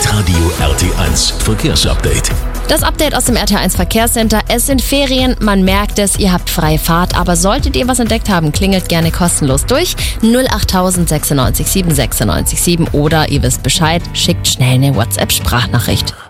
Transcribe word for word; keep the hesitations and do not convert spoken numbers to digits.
Hitradio R T eins Verkehrsupdate. Das Update aus dem R T eins Verkehrscenter. Es sind Ferien, man merkt es, ihr habt freie Fahrt, aber solltet ihr was entdeckt haben, klingelt gerne kostenlos durch. null acht tausend sechsundneunzig sieben sechsundneunzig sieben oder ihr wisst Bescheid, schickt schnell eine WhatsApp-Sprachnachricht.